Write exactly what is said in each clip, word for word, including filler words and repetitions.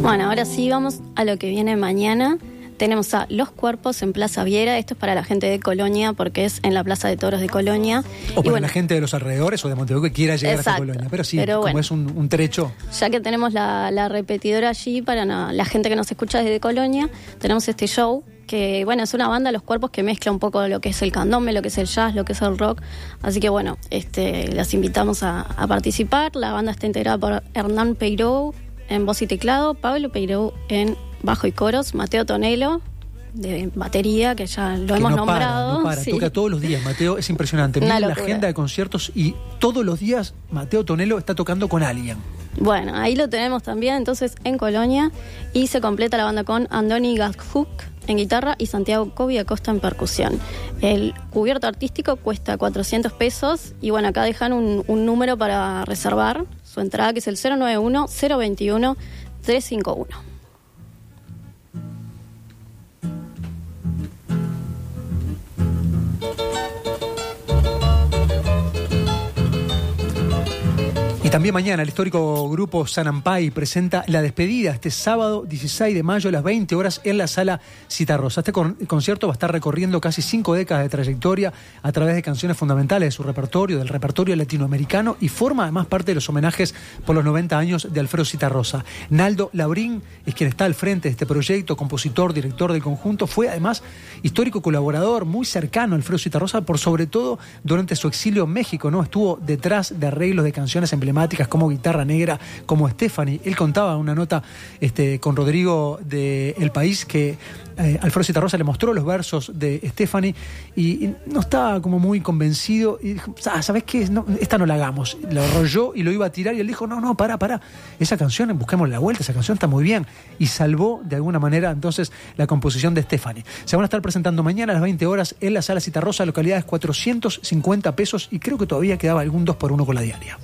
Bueno, ahora sí vamos a lo que viene mañana. Tenemos a Los Cuerpos en Plaza Viera. Esto es para la gente de Colonia porque es en la Plaza de Toros de Colonia. O para bueno, la gente de los alrededores o de Montevideo que quiera llegar exacto, hasta Colonia. Pero sí, pero como bueno, es un, un trecho. Ya que tenemos la, la repetidora allí para no, la gente que nos escucha desde Colonia, tenemos este show que, bueno, es una banda, Los Cuerpos, que mezcla un poco lo que es el candombe, lo que es el jazz, lo que es el rock. Así que, bueno, este, las invitamos a, a participar. La banda está integrada por Hernán Peiró en voz y teclado, Pablo Peiró en bajo y coros, Mateo Tonelo de batería, que ya lo que hemos no nombrado. Para, no para, sí. Toca todos los días, Mateo, es impresionante. Una Mira la locura. agenda de conciertos y todos los días Mateo Tonelo está tocando con alguien. Bueno, ahí lo tenemos también, entonces, en Colonia. Y se completa la banda con Andoni Gazhuk en guitarra y Santiago Cobi Acosta en percusión. El cubierto artístico cuesta cuatrocientos pesos y bueno, acá dejan un, un número para reservar su entrada, que es el cero nueve uno, cero veintiuno, trescientos cincuenta y uno. También mañana el histórico grupo Sanampay presenta La Despedida este sábado dieciséis de mayo a las veinte horas en la Sala Citarrosa. Este con- concierto va a estar recorriendo casi cinco décadas de trayectoria a través de canciones fundamentales de su repertorio, del repertorio latinoamericano, y forma además parte de los homenajes por los noventa años de Alfredo Citarrosa. Naldo Labrín es quien está al frente de este proyecto, compositor, director del conjunto. Fue además histórico colaborador, muy cercano a Alfredo Citarrosa, por sobre todo durante su exilio en México, ¿no? Estuvo detrás de arreglos de canciones emblemáticas como Guitarra Negra, como Stephanie. Él contaba una nota este, con Rodrigo de El País que eh, Alfredo Citarrosa le mostró los versos de Stephanie y, y no estaba como muy convencido y dijo, ah, ¿sabes qué? No, esta no la hagamos. Lo arrolló y lo iba a tirar y él dijo, no, no, pará, pará. Esa canción, busquemos la vuelta, esa canción está muy bien. Y salvó de alguna manera entonces la composición de Stephanie. Se van a estar presentando mañana a las veinte horas en la Sala Citarrosa, localidades cuatrocientos cincuenta pesos, y creo que todavía quedaba algún dos por uno con la diaria.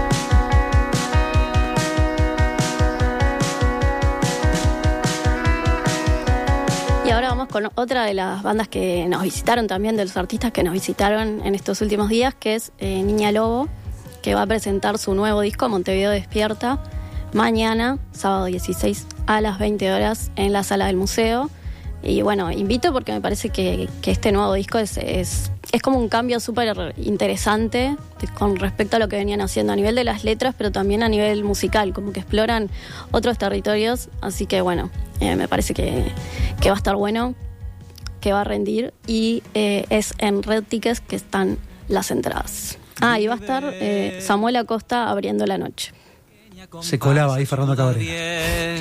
Y ahora vamos con otra de las bandas que nos visitaron también, de los artistas que nos visitaron en estos últimos días, que es eh, Niña Lobo, que va a presentar su nuevo disco, Montevideo Despierta, mañana, sábado dieciséis a las veinte horas, en la Sala del Museo. Y bueno, invito porque me parece que, que este nuevo disco es, es, es como un cambio súper interesante con respecto a lo que venían haciendo a nivel de las letras, pero también a nivel musical, como que exploran otros territorios. Así que bueno, eh, me parece que, que va a estar bueno, que va a rendir, y eh, es en Red Tickets que están las entradas. Ah, y va a estar eh, Samuel Acosta abriendo la noche. Se colaba ahí Fernando Cabrera.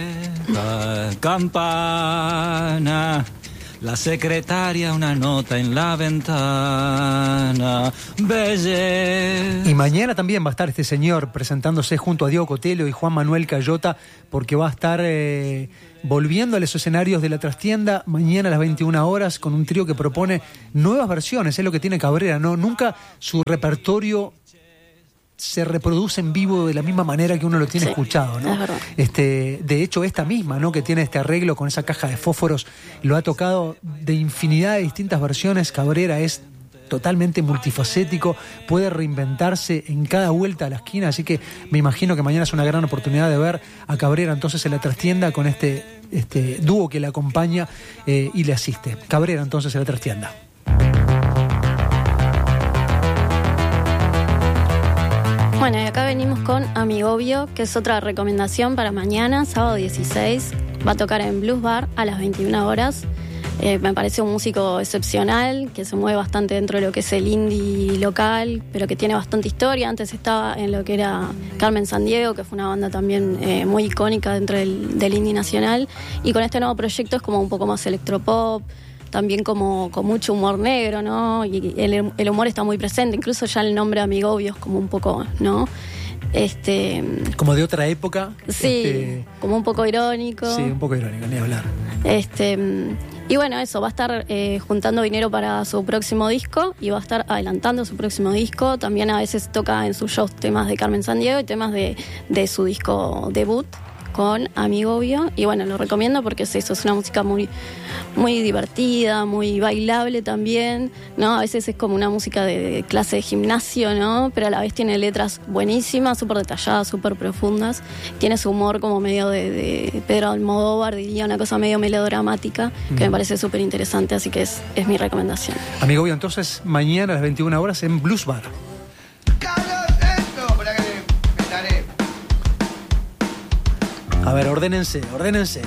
Campana, la secretaria una nota en la ventana. Belle. Y mañana también va a estar este señor presentándose junto a Diego Cotelo y Juan Manuel Cayota, porque va a estar eh, volviendo a los escenarios de La Trastienda mañana a las veintiuna horas con un trío que propone nuevas versiones. Es lo que tiene Cabrera, ¿no? Nunca su repertorio se reproduce en vivo de la misma manera que uno lo tiene sí, escuchado, ¿no? Es verdad. Este, de hecho, esta misma, ¿no?, que tiene este arreglo con esa caja de fósforos, lo ha tocado de infinidad de distintas versiones. Cabrera es totalmente multifacético, puede reinventarse en cada vuelta a la esquina, así que me imagino que mañana es una gran oportunidad de ver a Cabrera entonces en La Trastienda con este, este dúo que le acompaña eh, y le asiste. Cabrera entonces en La Trastienda. Bueno, y acá venimos con Amigovio, que es otra recomendación para mañana, sábado dieciséis. Va a tocar en Blues Bar a las veintiuna horas. Eh, me parece un músico excepcional, que se mueve bastante dentro de lo que es el indie local, pero que tiene bastante historia. Antes estaba en lo que era Carmen Sandiego, que fue una banda también eh, muy icónica dentro del, del indie nacional. Y con este nuevo proyecto es como un poco más electropop, también como con mucho humor negro, ¿no? Y el, el humor está muy presente, incluso ya el nombre Amigovio es como un poco, ¿no? Este, como de otra época. Sí, este, como un poco irónico. Sí, un poco irónico, ni hablar. Este, y bueno, eso, va a estar eh, juntando dinero para su próximo disco y va a estar adelantando su próximo disco. También a veces toca en sus shows temas de Carmen Sandiego y temas de, de su disco debut, con Amigovio. Y bueno, lo recomiendo porque es eso, es una música muy, muy divertida, muy bailable también, ¿no? A veces es como una música de, de clase de gimnasio, ¿no? Pero a la vez tiene letras buenísimas, súper detalladas, súper profundas. Tiene su humor como medio de, de Pedro Almodóvar, diría, una cosa medio melodramática, que mm. me parece súper interesante, así que es, es mi recomendación. Amigovio, entonces, mañana a las veintiuna horas en Blues Bar. A ver, ordénense, ordénense.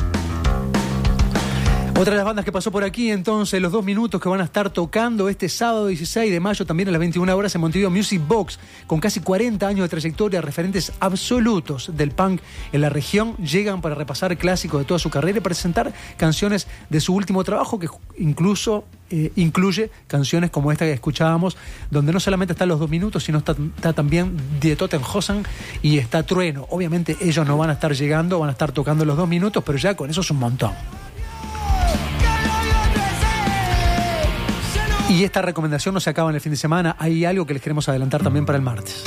Otra de las bandas que pasó por aquí, entonces, los dos minutos que van a estar tocando este sábado dieciséis de mayo, también a las veintiuna horas en Montevideo Music Box, con casi cuarenta años de trayectoria, referentes absolutos del punk en la región, llegan para repasar clásicos de toda su carrera y presentar canciones de su último trabajo, que incluso eh, incluye canciones como esta que escuchábamos, donde no solamente están los dos minutos, sino está, está también Die Totenhosen y está Trueno. Obviamente ellos no van a estar llegando, van a estar tocando los dos minutos, pero ya con eso es un montón. Y esta recomendación no se acaba en el fin de semana. Hay algo que les queremos adelantar también para el martes.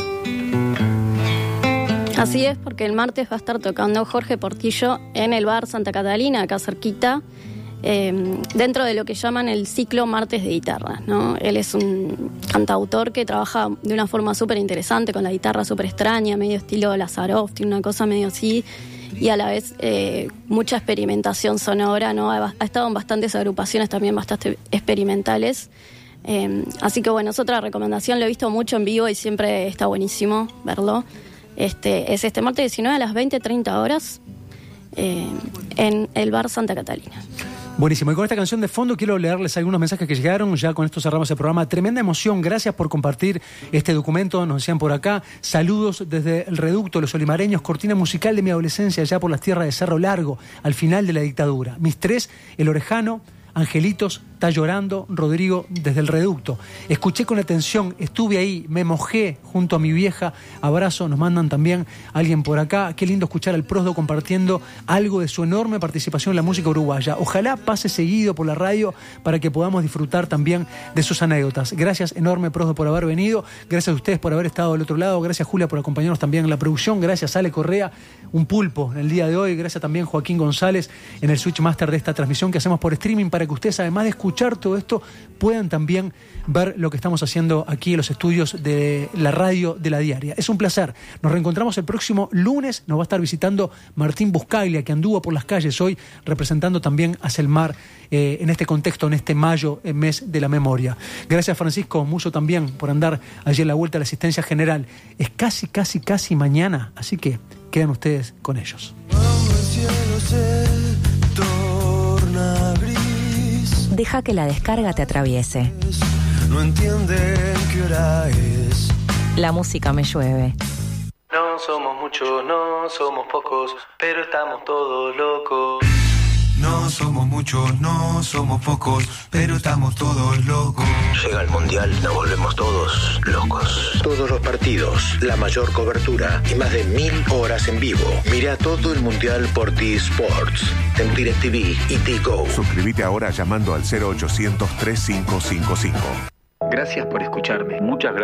Así es, porque el martes va a estar tocando Jorge Portillo en el bar Santa Catalina, acá cerquita, eh, dentro de lo que llaman el ciclo Martes de Guitarra, ¿no? Él es un cantautor que trabaja de una forma súper interesante, con la guitarra súper extraña, medio estilo Lazaroff, tiene una cosa medio así, y a la vez eh, mucha experimentación sonora, ¿no? Ha, ha estado en bastantes agrupaciones también bastante experimentales. Eh, así que bueno, es otra recomendación, lo he visto mucho en vivo y siempre está buenísimo verlo. Este, es este martes diecinueve a las veinte treinta horas eh, en el bar Santa Catalina. Buenísimo, y con esta canción de fondo quiero leerles algunos mensajes que llegaron. Ya con esto cerramos el programa. Tremenda emoción, gracias por compartir este documento, nos decían por acá. Saludos desde el Reducto, Los Olimareños, cortina musical de mi adolescencia allá por las tierras de Cerro Largo, al final de la dictadura. Mis tres, El Orejano, Angelitos, Está Llorando, Rodrigo desde el Reducto. Escuché con atención, estuve ahí, me mojé junto a mi vieja. Abrazo, nos mandan también alguien por acá. Qué lindo escuchar al Prosdo compartiendo algo de su enorme participación en la música uruguaya. Ojalá pase seguido por la radio para que podamos disfrutar también de sus anécdotas. Gracias enorme, Prosdo, por haber venido. Gracias a ustedes por haber estado del otro lado. Gracias, Julia, por acompañarnos también en la producción. Gracias, Ale Correa, un pulpo en el día de hoy. Gracias también, Joaquín González, en el Switchmaster de esta transmisión que hacemos por streaming, para que ustedes, además de escuchar todo esto, puedan también ver lo que estamos haciendo aquí en los estudios de la radio de La Diaria. Es un placer. Nos reencontramos el próximo lunes. Nos va a estar visitando Martín Buscaglia, que anduvo por las calles hoy representando también a Selmar eh, en este contexto, en este mayo, el mes de la memoria. Gracias, Francisco Muso, también por andar allí en la vuelta a la asistencia general. Es casi, casi, casi mañana, así que quedan ustedes con ellos. Deja que la descarga te atraviese. No entienden qué hora es. La música me llueve. No somos muchos, no somos pocos, pero estamos todos locos. No somos muchos, no somos pocos, pero estamos todos locos. Llega el Mundial, nos volvemos todos locos. Todos los partidos, la mayor cobertura y más de mil horas en vivo. Mira todo el Mundial por T-Sports, en DirecTV y T-Go. Suscríbete ahora llamando al cero ochocientos, treinta y cinco cincuenta y cinco. Gracias por escucharme. Muchas gracias.